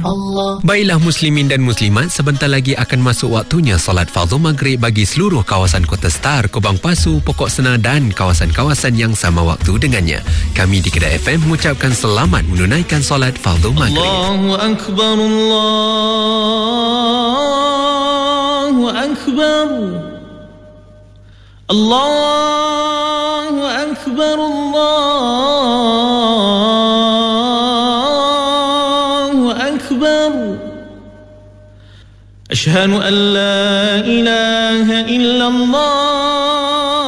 Baiklah muslimin dan muslimat, sebentar lagi akan masuk waktunya solat fardu maghrib bagi seluruh kawasan Kota Star, Kubang Pasu, Pokok Senar dan kawasan-kawasan yang sama waktu dengannya. Kami di Kedah FM mengucapkan selamat menunaikan solat fardu maghrib. Allahu Akbar, Allahu Akbar, Allahu Akbar, Allahu Akbar. Ashhadu an la ilaha illallah